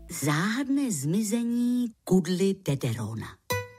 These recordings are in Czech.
Záhadné zmizení kudly Dederona.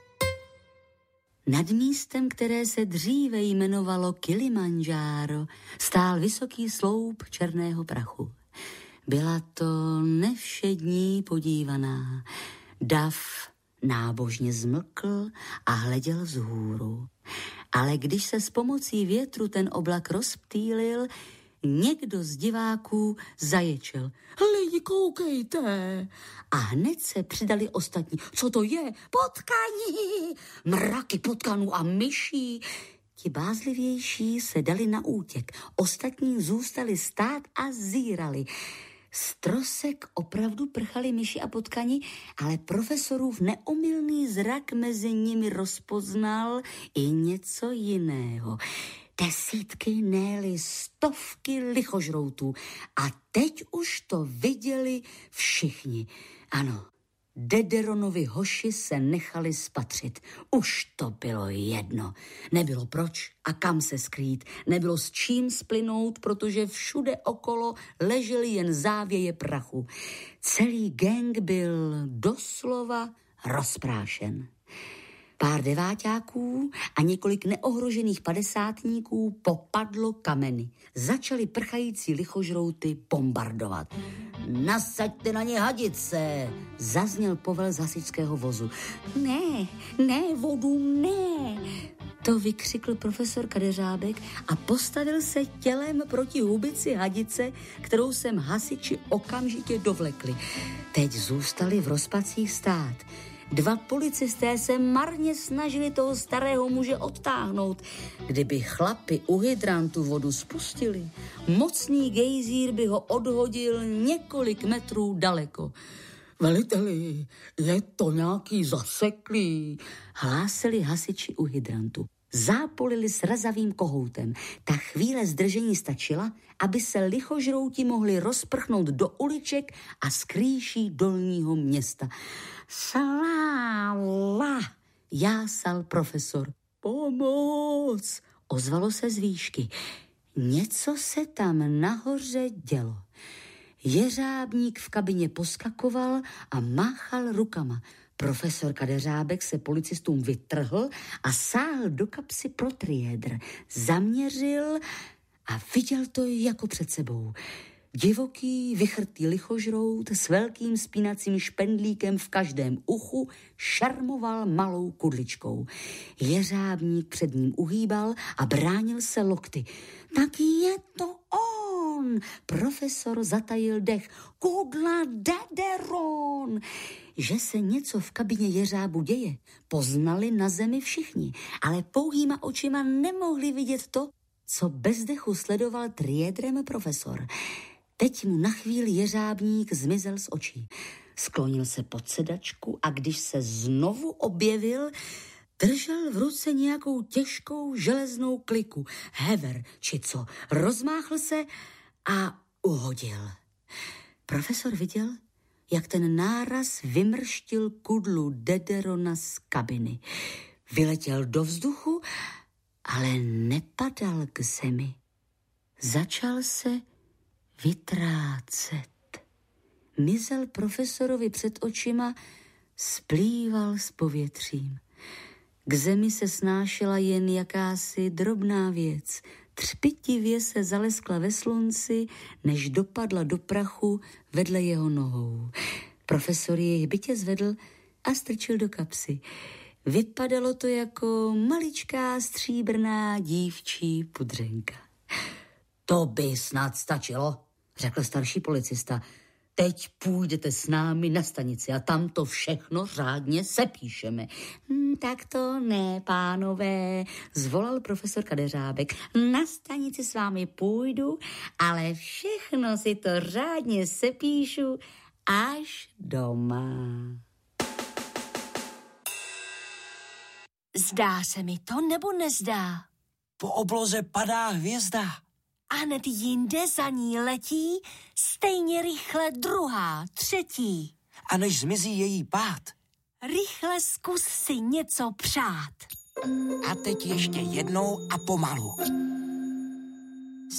Nad místem, které se dříve jmenovalo Kilimandžáro, stál vysoký sloup černého prachu. Byla to nevšední podívaná. Dav nábožně zmlkl a hleděl vzhůru. Ale když se s pomocí větru ten oblak rozptýlil, někdo z diváků zaječel. Lidi, koukejte! A hned se přidali ostatní. Co to je? Potkani! Mraky potkanů a myší. Ti bázlivější se dali na útěk. Ostatní zůstali stát a zírali. Z trosek opravdu prchali myši a potkani, ale profesorův neomylný zrak mezi nimi rozpoznal i něco jiného. Desítky, ne-li stovky lichožroutů. A teď už to viděli všichni. Ano, Dederonovi hoši se nechali spatřit. Už to bylo jedno. Nebylo proč a kam se skrýt. Nebylo s čím splynout, protože všude okolo ležely jen závěje prachu. Celý gang byl doslova rozprášen. Pár deváťáků a několik neohrožených padesátníků popadlo kameny. Začali prchající lichožrouty bombardovat. Nasaďte na ně hadice, zazněl povel z hasičského vozu. Ne, vodu ne, to vykřikl profesor Kadeřábek a postavil se tělem proti hubici hadice, kterou sem hasiči okamžitě dovlekli. Teď zůstali v rozpacích stát. Dva policisté se marně snažili toho starého muže odtáhnout. Kdyby chlapi u hydrantu vodu spustili, mocný gejzír by ho odhodil několik metrů daleko. Veliteli, je to nějaký zaseklý, hlásili hasiči u hydrantu. Zápolili srazavým kohoutem. Ta chvíle zdržení stačila, aby se lichožrouti mohli rozprchnout do uliček a z krýší dolního města. Sláva, jásal profesor. Pomoc, ozvalo se z výšky. Něco se tam nahoře dělo. Jeřábník v kabině poskakoval a máchal rukama. Profesor Kadeřábek se policistům vytrhl a sáhl do kapsy pro triédr. Zaměřil a viděl to jako před sebou. Divoký, vychrtý lichožrout s velkým spínacím špendlíkem v každém uchu šarmoval malou kudličkou. Jeřábník před ním uhýbal a bránil se lokty. Tak je to on! Profesor zatajil dech. Kudla Dederon! Že se něco v kabině jeřábu děje, poznali na zemi všichni, ale pouhýma očima nemohli vidět to, co bez dechu sledoval triédrem profesor. Teď mu na chvíli jeřábník zmizel z očí. Sklonil se pod sedačku a když se znovu objevil, držel v ruce nějakou těžkou železnou kliku, hever či co. Rozmáchl se a uhodil. Profesor viděl, jak ten náraz vymrštil kudlu Dederona z kabiny. Vyletěl do vzduchu, ale nepadal k zemi. Začal se vytrácet. Mizel profesorovi před očima, splýval s povětřím. K zemi se snášela jen jakási drobná věc. Třpitivě se zaleskla ve slunci, než dopadla do prachu vedle jeho nohou. Profesor jej hbitě zvedl a strčil do kapsy. Vypadalo to jako maličká stříbrná dívčí pudřenka. To by snad stačilo, řekl starší policista. Teď půjdete s námi na stanici a tam to všechno řádně sepíšeme. Tak to ne, pánové, zvolal profesor Kadeřábek. Na stanici s vámi půjdu, ale všechno si to řádně sepíšu až doma. Zdá se mi to, nebo nezdá? Po obloze padá hvězda. A hned jinde za ní letí stejně rychle druhá, třetí. A než zmizí její pád. Rychle zkus si něco přát. A teď ještě jednou a pomalu.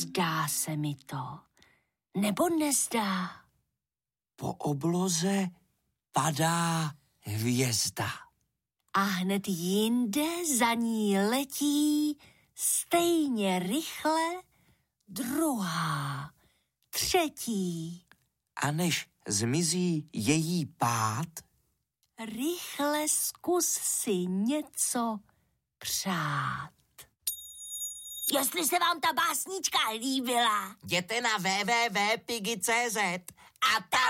Zdá se mi to, nebo nezdá? Po obloze padá hvězda. A hned jinde za ní letí stejně rychle druhá, třetí. A než zmizí její pád, Rychle zkus si něco přát. Jestli se vám ta básnička líbila, jděte na www.pigi.cz a tam